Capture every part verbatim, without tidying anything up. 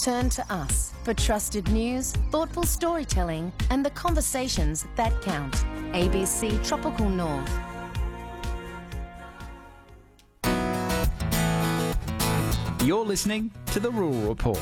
Turn to us for trusted news, thoughtful storytelling and the conversations that count. A B C Tropical North. You're listening to The Rural Report.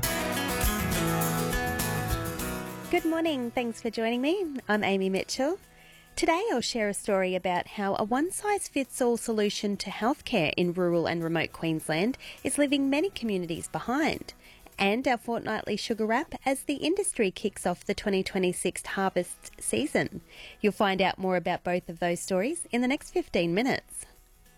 Good morning, thanks for joining me. I'm Amy Mitchell. Today I'll share a story about how a one-size-fits-all solution to healthcare in rural and remote Queensland is leaving many communities behind. And our fortnightly sugar wrap as the industry kicks off the twenty twenty-six harvest season. You'll find out more about both of those stories in the next fifteen minutes.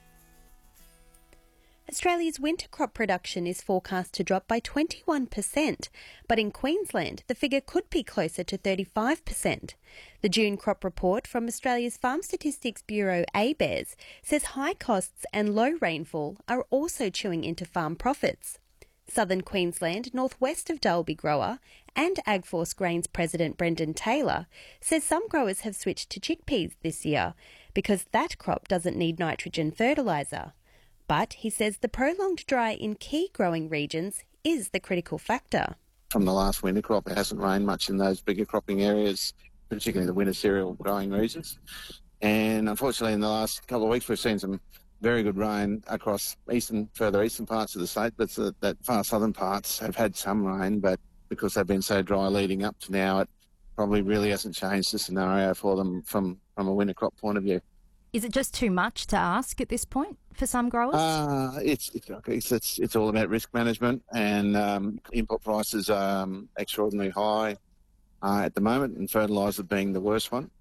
Australia's winter crop production is forecast to drop by twenty-one percent, but in Queensland the figure could be closer to thirty-five percent. The June crop report from Australia's Farm Statistics Bureau A B A R S says high costs and low rainfall are also chewing into farm profits. Southern Queensland, northwest of Dalby grower and AgForce Grains President Brendan Taylor says some growers have switched to chickpeas this year because that crop doesn't need nitrogen fertiliser. But he says the prolonged dry in key growing regions is the critical factor. From the last winter crop, it hasn't rained much in those bigger cropping areas, particularly the winter cereal growing regions. And unfortunately, in the last couple of weeks, we've seen some very good rain across eastern, further eastern parts of the state. But uh, that far southern parts have had some rain, but because they've been so dry leading up to now, it probably really hasn't changed the scenario for them from, from a winter crop point of view. Is it just too much to ask at this point for some growers? Uh, it's, it's it's it's it's all about risk management, and um, input prices are um, extraordinarily high uh, at the moment, and fertiliser being the worst one.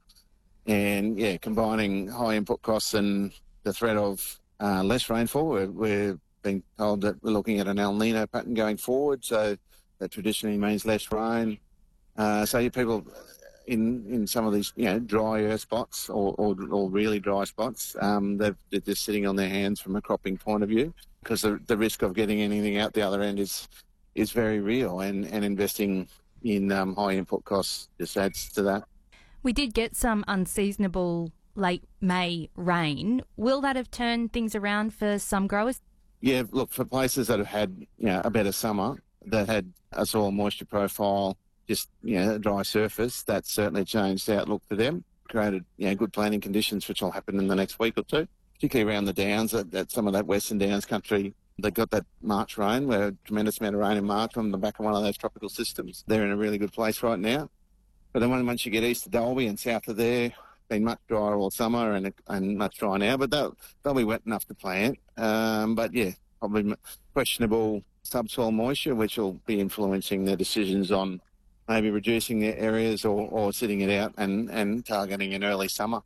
And yeah, combining high input costs and the threat of uh, less rainfall, we're, we're being told that we're looking at an El Nino pattern going forward, so that traditionally means less rain. Uh, so you people. In, in some of these, you know, drier spots or, or, or really dry spots, um, they're, they're just sitting on their hands from a cropping point of view, because the, the risk of getting anything out the other end is is very real, and, and investing in um, high input costs just adds to that. We did get some unseasonable late May rain. Will that have turned things around for some growers? Yeah, look, for places that have had, you know, a better summer, that had a soil moisture profile, just, you know, a dry surface, that certainly changed the outlook for them, created, you know, good planting conditions, which will happen in the next week or two, particularly around the Downs, at, at some of that Western Downs country. They got that March rain, where a tremendous amount of rain in March on the back of one of those tropical systems. They're in a really good place right now. But then once you get east of Dalby and south of there, been much drier all summer and and much drier now, but they'll, they'll be wet enough to plant. Um, but yeah, probably questionable subsoil moisture, which will be influencing their decisions on maybe reducing their areas or, or sitting it out and, and targeting an early summer.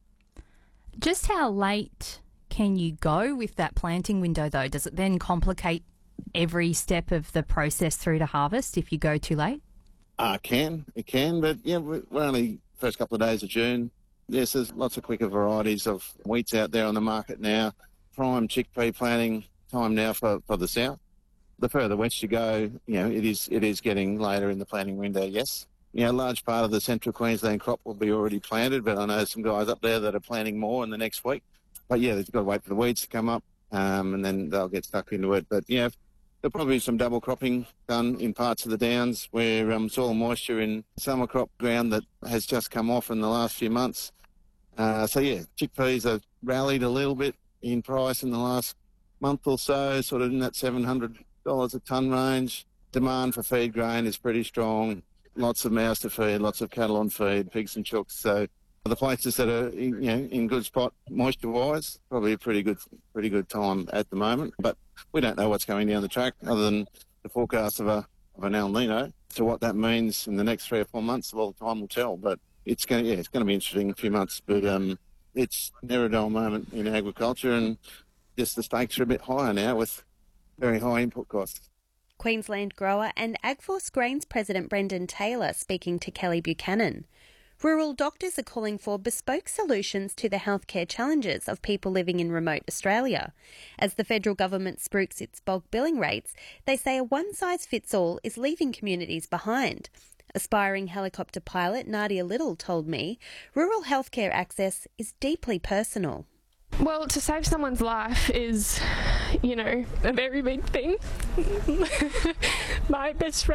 Just how late can you go with that planting window, though? Does it then complicate every step of the process through to harvest if you go too late? Uh, can, it can, but yeah, we're only first couple of days of June. Yes, there's lots of quicker varieties of wheats out there on the market now. Prime chickpea planting time now for, for the south. The further west you go, you know, it is it is getting later in the planting window, yes. You know, a large part of the central Queensland crop will be already planted, but I know some guys up there that are planting more in the next week. But yeah, they've got to wait for the weeds to come up, um, and then they'll get stuck into it. But yeah, there'll probably be some double cropping done in parts of the Downs where um, soil moisture in summer crop ground that has just come off in the last few months. Uh, so yeah, chickpeas have rallied a little bit in price in the last month or so, sort of in that seven hundred dollars a tonne range. Demand for feed grain is pretty strong. Lots of mouths to feed, lots of cattle on feed, pigs and chooks. So the places that are, you know, in good spot moisture-wise, probably a pretty good, pretty good time at the moment. But we don't know what's going down the track other than the forecast of a of an El Nino. So what that means in the next three or four months, well, time will tell. But it's going, yeah, it's going to be interesting in a few months. But um, it's never a dull moment in agriculture, and just the stakes are a bit higher now with very high input costs. Queensland grower and AgForce Grains President Brendan Taylor speaking to Kelly Buchanan. Rural doctors are calling for bespoke solutions to the healthcare challenges of people living in remote Australia. As the federal government spruiks its bulk billing rates, they say a one-size-fits-all is leaving communities behind. Aspiring helicopter pilot Nadia Little told me rural healthcare access is deeply personal. Well, to save someone's life is, you know, a very big thing. My best friend